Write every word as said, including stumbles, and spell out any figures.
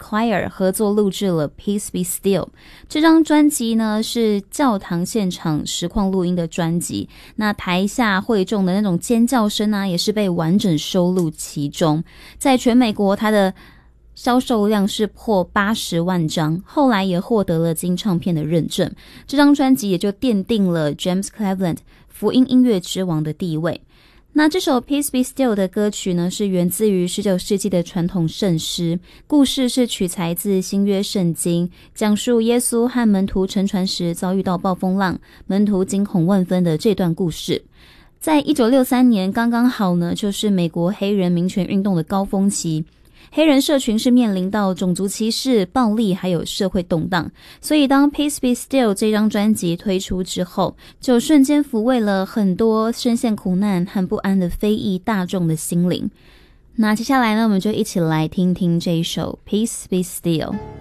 Choir 合作录制了 Peace Be Still。 这张专辑呢是教堂现场实况录音的专辑，那台下会众的那种尖叫声啊也是被完整收录其中。在全美国它的销售量是破八十万张，后来也获得了金唱片的认证。这张专辑也就奠定了 James Cleveland 福音音乐之王的地位。那这首 Peace Be Still 的歌曲呢是源自于十九世纪的传统圣诗，故事是取材自新约圣经，讲述耶稣和门徒乘船时遭遇到暴风浪，门徒惊恐万分的这段故事。在一九六三年刚刚好呢就是美国黑人民权运动的高峰期，黑人社群是面临到种族歧视、暴力还有社会动荡，所以当 Peace Be Still 这张专辑推出之后，就瞬间抚慰了很多深陷苦难和不安的非裔大众的心灵。那接下来呢，我们就一起来听听这一首 Peace Be Still。